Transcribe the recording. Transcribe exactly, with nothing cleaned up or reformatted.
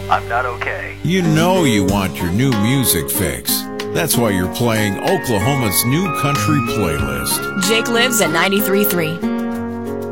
I'm not okay. You know you want your new music fix. That's why you're playing Oklahoma's new country playlist. Jake lives at ninety-three point three.